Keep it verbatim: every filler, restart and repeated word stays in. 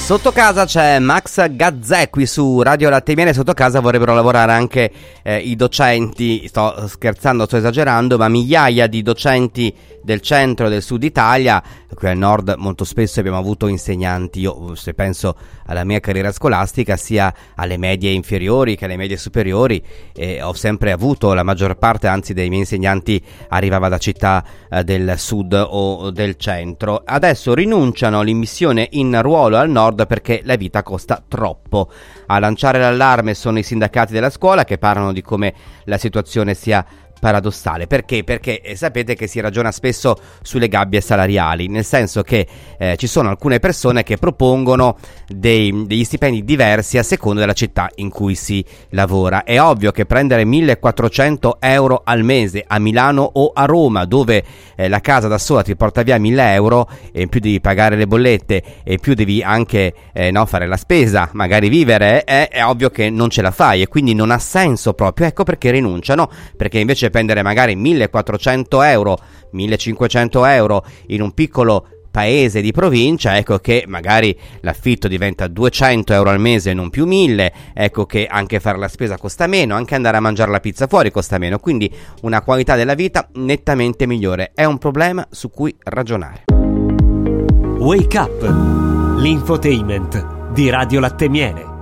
Sotto casa c'è Max Gazzè qui su Radio Latte e Miele. Sotto casa vorrebbero lavorare anche eh, i docenti, sto scherzando, sto esagerando, ma migliaia di docenti del centro e del sud Italia. Qui al nord molto spesso abbiamo avuto insegnanti, io se penso alla mia carriera scolastica, sia alle medie inferiori che alle medie superiori, eh, ho sempre avuto, la maggior parte anzi dei miei insegnanti arrivava da città eh, del sud o del centro. Adesso rinunciano all'immissione in ruolo al nord perché la vita costa troppo. A lanciare l'allarme sono i sindacati della scuola, che parlano di come la situazione sia paradossale. Perché? Perché eh, sapete che si ragiona spesso sulle gabbie salariali, nel senso che eh, ci sono alcune persone che propongono dei, degli stipendi diversi a seconda della città in cui si lavora. È ovvio che prendere millequattrocento euro al mese a Milano o a Roma, dove eh, la casa da sola ti porta via mille euro, e in più devi pagare le bollette e in più devi anche eh, no, fare la spesa, magari vivere, eh, è ovvio che non ce la fai e quindi non ha senso proprio. Ecco perché rinunciano, perché invece spendere magari millequattrocento euro, millecinquecento euro in un piccolo paese di provincia, ecco che magari l'affitto diventa duecento euro al mese e non più mille, ecco che anche fare la spesa costa meno, anche andare a mangiare la pizza fuori costa meno, quindi una qualità della vita nettamente migliore. È un problema su cui ragionare. Wake Up, l'infotainment di Radio Latte e Miele.